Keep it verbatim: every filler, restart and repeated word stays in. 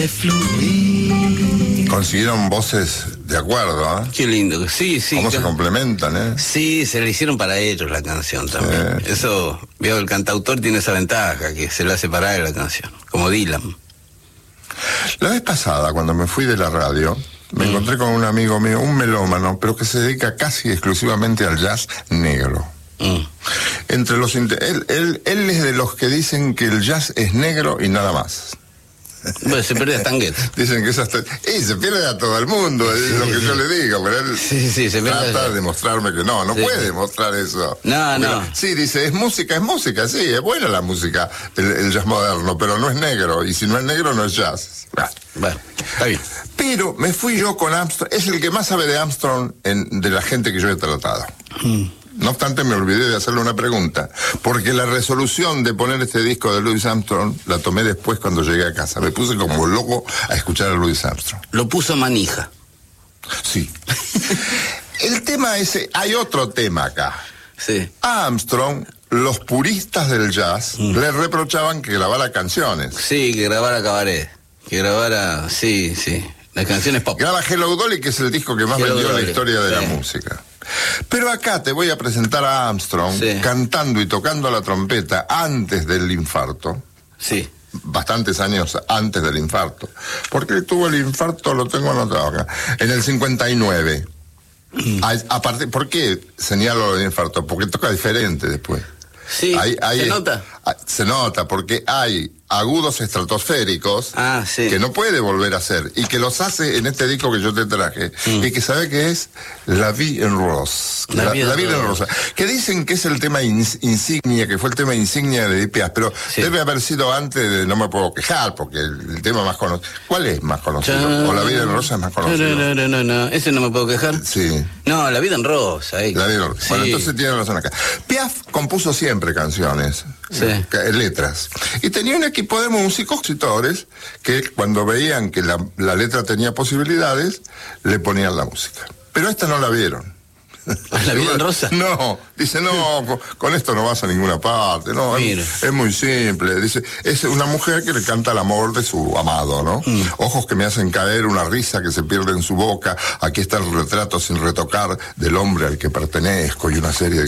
de fluir. Consiguieron voces de acuerdo, ¿eh? Qué lindo, sí, sí. ¿Cómo claro. se complementan, eh? Sí, se le hicieron para ellos la canción también. Sí. Eso, veo, el cantautor tiene esa ventaja, que se le hace para él la canción, como Dylan. La vez pasada, cuando me fui de la radio, me mm. encontré con un amigo mío, un melómano, pero que se dedica casi exclusivamente al jazz negro. Mm. Entre los él, él, él es de los que dicen que el jazz es negro y nada más. Bueno, se pierde a Tanguet. Dicen que es hasta... Y se pierde a todo el mundo, es sí, lo que yo le digo, pero él sí, sí, se trata de demostrarme que no, no sí. puede demostrar eso. No, pero, no. Sí, dice, es música, es música, sí, es buena la música, el, el jazz moderno, pero no es negro, y si no es negro no es jazz. Bueno, bueno está bien. Pero me fui yo con Armstrong, es el que más sabe de Armstrong en, de la gente que yo he tratado. Mm. No obstante, me olvidé de hacerle una pregunta, porque la resolución de poner este disco de Louis Armstrong la tomé después cuando llegué a casa. Me puse como loco a escuchar a Louis Armstrong. Lo puso manija. Sí. El tema ese, hay otro tema acá. Sí. A Armstrong, los puristas del jazz mm. le reprochaban que grabara canciones. Sí, que grabara cabaret, que grabara, sí, sí, las canciones pop. Graba Hello Dolly, que es el disco que más Hello vendió en la historia de sí. la música. Pero acá te voy a presentar a Armstrong sí. cantando y tocando la trompeta antes del infarto. Sí. Bastantes años antes del infarto. Porque tuvo el infarto, lo tengo anotado acá. En el cincuenta y nueve. Mm. A, a partir, ¿por qué señalo el infarto? Porque toca diferente después. Sí, hay, hay, se nota. Hay, se nota, porque hay agudos estratosféricos ah, sí. que no puede volver a hacer y que los hace en este disco que yo te traje mm. y que sabe que es La Vie en Rose, La, la, vida, la vida en Rosa, que dicen que es el tema ins, insignia, que fue el tema insignia de Edith Piaf, pero sí. debe haber sido antes de No me puedo quejar, porque el, el tema más conocido, ¿cuál es más conocido? Cha... ¿O La Vida en Rosa es más conocido? No, no, no, no, ese No me puedo quejar. Sí. No, La Vida en Rosa. Ahí. La Vida en Rosa. Sí. Bueno, entonces tiene razón acá. Piaf compuso siempre canciones, sí. eh, letras, y tenía un equipo de músicos, compositores, que cuando veían que la, la letra tenía posibilidades, le ponían la música. Pero esta no la vieron. ¿La Vida en Rosa? No, dice, no, con, con esto no vas a ninguna parte, no, es, es muy simple. Dice, es una mujer que le canta el amor de su amado, ¿no? Mm. Ojos que me hacen caer, una risa que se pierde en su boca, aquí está el retrato sin retocar del hombre al que pertenezco y una serie de